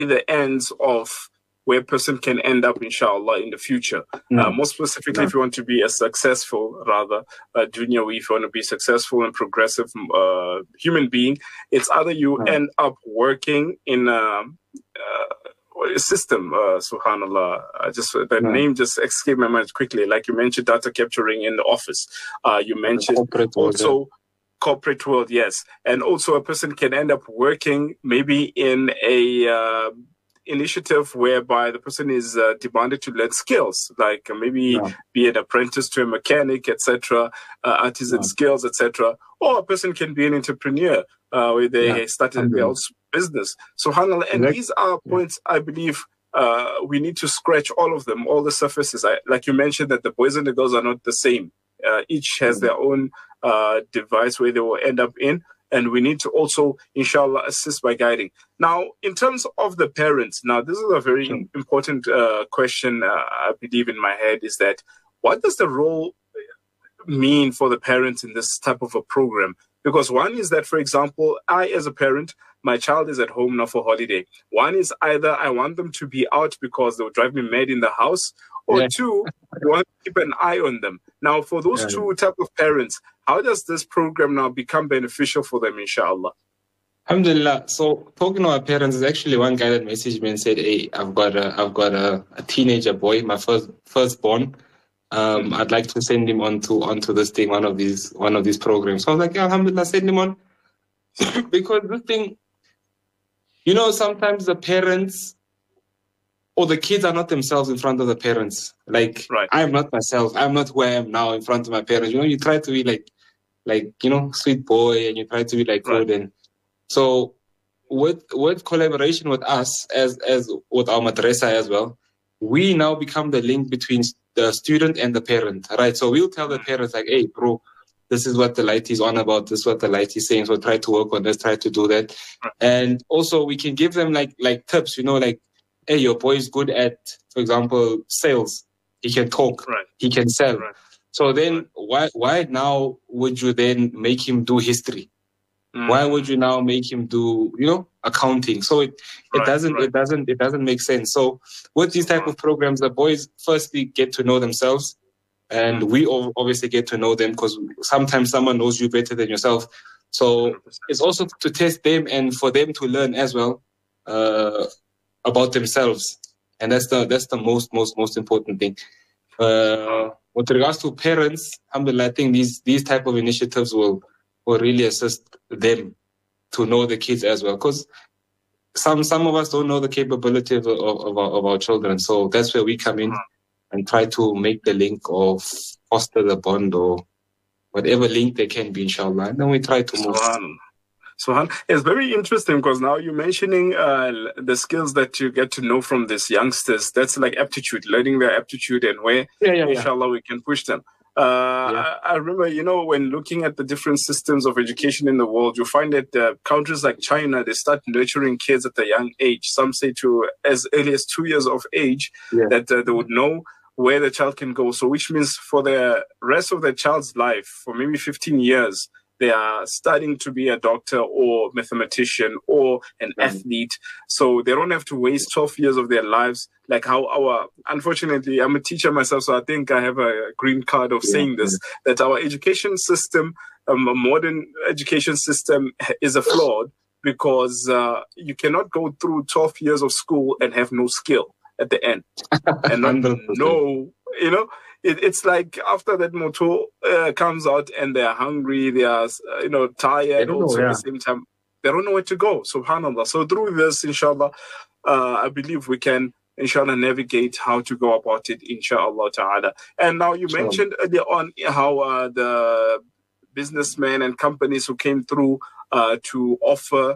the ends of where a person can end up, inshallah, in the future. More specifically, if you want to be a successful, junior, if you want to be successful and progressive human being, it's either you end up working in a system, subhanallah. Name just escaped my mind quickly. Like you mentioned, data capturing in the office. You mentioned also corporate world, yes. And also a person can end up working maybe in a initiative whereby the person is demanded to learn skills, like maybe be an apprentice to a mechanic, etc., artisan skills, etc. Or a person can be an entrepreneur where they started their own business. SubhanAllah. And these are points I believe we need to scratch all of them, all the surfaces. Like you mentioned that the boys and the girls are not the same. Each has their own device where they will end up in. And we need to also, inshallah, assist by guiding. Now, in terms of the parents, now this is a very important question, I believe in my head, is that what does the role mean for the parents in this type of a program? Because one is that, for example, I as a parent, my child is at home now for holiday. One is either I want them to be out because they'll drive me mad in the house, or two, I want to keep an eye on them. Now, for those two type of parents, how does this program now become beneficial for them, inshallah? Alhamdulillah. So talking to our parents, is actually one guy that messaged me and said, "Hey, I've got a teenager boy, my firstborn. I'd like to send him onto this thing, one of these programs." So I was like, Alhamdulillah, send him on. Because this thing, sometimes the parents or the kids are not themselves in front of the parents. Like, I'm not myself. I'm not who I am now in front of my parents. You try to be like sweet boy, and you try to be like good. And so with collaboration with us as with our madrasa as well, we now become the link between the student and the parent, right? So we'll tell the parents like, "Hey, bro, this is what the light is on about. This is what the light is saying. So try to work on this, try to do that." And also we can give them like tips, like, "Hey, your boy is good at, for example, sales. He can talk. He can sell." So then why now would you then make him do history? Why would you now make him do, accounting? So it doesn't make sense. So with these type of programs, the boys firstly get to know themselves, and we obviously get to know them, because sometimes someone knows you better than yourself. So 100%. It's also to test them and for them to learn as well about themselves, and that's the most important thing. With regards to parents, alhamdulillah, I think these type of initiatives will really assist them to know the kids as well, because some of us don't know the capability of our children. So that's where we come in and try to make the link of foster the bond or whatever link they can be, inshallah. And then we try to move. So it's very interesting, because now you're mentioning the skills that you get to know from these youngsters. That's like aptitude, learning their aptitude and where, inshallah, we can push them. I remember, when looking at the different systems of education in the world, you find that countries like China, they start nurturing kids at a young age. Some say to as early as 2 years of age, that they would know where the child can go. So which means for the rest of the child's life, for maybe 15 years, they are studying to be a doctor or mathematician or an athlete. So they don't have to waste 12 years of their lives. Like how unfortunately, I'm a teacher myself, so I think I have a green card of saying this, that our education system, a modern education system, is a flawed, because you cannot go through 12 years of school and have no skill at the end. And not it's like after that motto comes out and they're hungry, they are, tired. Also at the same time, they don't know where to go. Subhanallah. So through this, inshallah, I believe we can, inshallah, navigate how to go about it, inshallah ta'ala. And now you mentioned earlier on how the businessmen and companies who came through to offer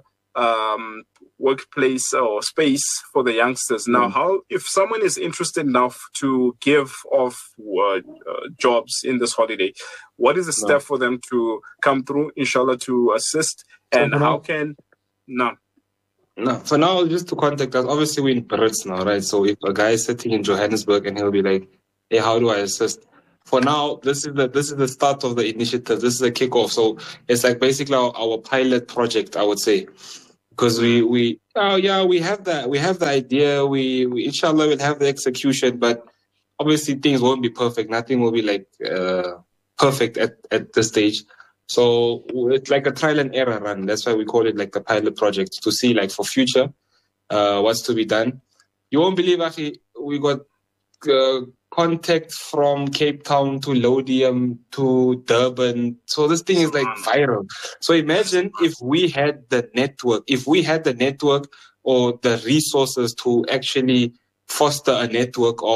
workplace or space for the youngsters. Now, how, if someone is interested enough to give off jobs in this holiday, what is the step for them to come through, inshallah, to assist? And how can... No, for now, just to contact us. Obviously, we're in Brits now, right? So if a guy is sitting in Johannesburg and he'll be like, "Hey, how do I assist?" For now, this is the start of the initiative. This is a kickoff. So it's like basically our pilot project, I would say, because we Oh yeah, we have that. We have the idea. We inshallah will have the execution, but obviously things won't be perfect. Nothing will be like perfect at this stage. So it's like a trial and error run. That's why we call it like a pilot project, to see like for future what's to be done. You won't believe, actually, we got contact from Cape Town to Lodium to Durban. So this thing is like viral. So imagine if we had the network, or the resources to actually foster a network of